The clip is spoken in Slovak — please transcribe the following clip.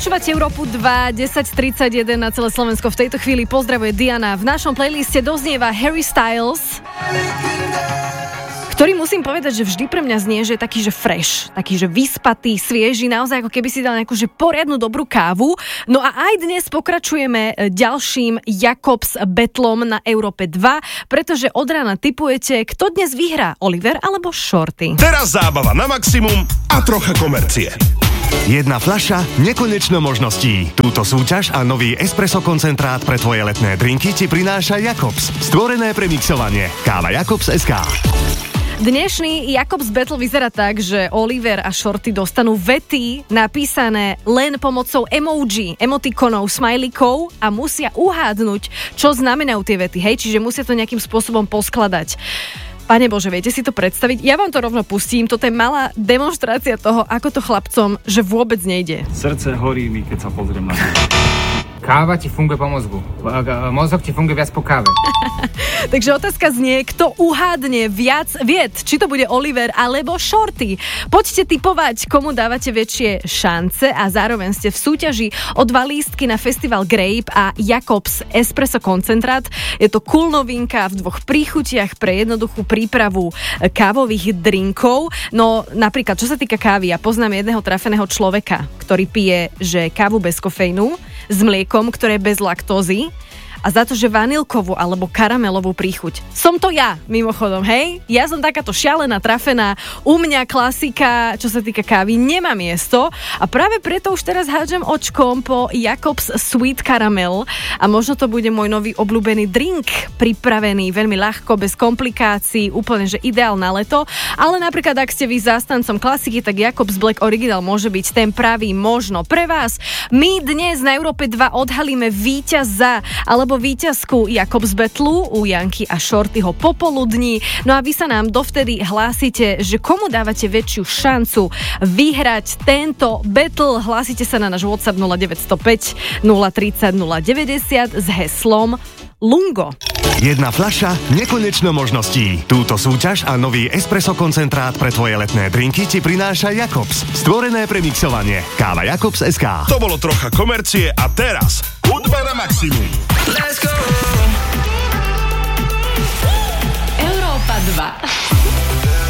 Počúvate Európu 2, 10:31 na celé Slovensko. V tejto chvíli pozdravuje Diana. V našom playliste doznieva Harry Styles, ktorý musím povedať, že vždy pre mňa znie, že je taký, že fresh, taký, že vyspatý, svieži, naozaj ako keby si dal nejakú, že poriadnu dobrú kávu. No a aj dnes pokračujeme ďalším Jakobs Battlom na Európe 2, pretože od rána tipujete, kto dnes vyhrá, Oliver alebo Shorty. Teraz zábava na maximum a trocha komercie. Jedna fľaša, nekonečno možností. Túto súťaž a nový espresso koncentrát pre tvoje letné drinky ti prináša Jakobs. Stvorené pre mixovanie. Káva Jakobs SK. Dnešný Jakobs Battle vyzerá tak, že Oliver a Shorty dostanú vety napísané len pomocou emoji, emotikonov, smajlikov a musia uhádnuť, čo znamenajú tie vety, hej? Čiže musia to nejakým spôsobom poskladať. Pane Bože, viete si to predstaviť? Ja vám to rovno pustím, toto je malá demonštrácia toho, ako to chlapcom, že vôbec nejde. Srdce horí mi, keď sa pozriem na to. Káva ti funguje po mozgu. Mozog ti funguje viac po káve. Takže otázka znie, kto uhádne viac vied, či to bude Oliver alebo Shorty. Poďte tipovať, komu dávate väčšie šance a zároveň ste v súťaži o 2 lístky na festival Grape a Jakobs Espresso koncentrát. Je to cool novinka v 2 príchutiach pre jednoduchú prípravu kávových drinkov. No napríklad, čo sa týka kávy, ja poznám jedného trafeného človeka, ktorý pije, že kávu bez kofeínu s mliekom, ktoré je bez laktózy a za to, že vanilkovú alebo karamelovú príchuť. Som to ja, mimochodom, hej? Ja som takáto šialená, trafená. U mňa klasika, čo sa týka kávy, nemá miesto a práve preto už teraz hádžem očkom po Jakobs Sweet Caramel a možno to bude môj nový obľúbený drink, pripravený veľmi ľahko, bez komplikácií, úplne, že ideál na leto. Ale napríklad, ak ste vy zástancom klasiky, tak Jakobs Black Original môže byť ten pravý možno pre vás. My dnes na Európe 2 odhalíme víťaza alebo víťazku Jakobs Battlu u Janky a Shortyho popoludní. No a vy sa nám dovtedy hlásite, že komu dávate väčšiu šancu vyhrať tento battle. Hlásite sa na náš WhatsApp 0905 030 090 s heslom Lungo. Jedna fľaša, nekonečno možností. Túto súťaž a nový espresso koncentrát pre tvoje letné drinky ti prináša Jakobs. Stvorené pre mixovanie. Káva Jakobs SK. To bolo trocha komercie a teraz hudba na maximum. Let's go! Európa 2.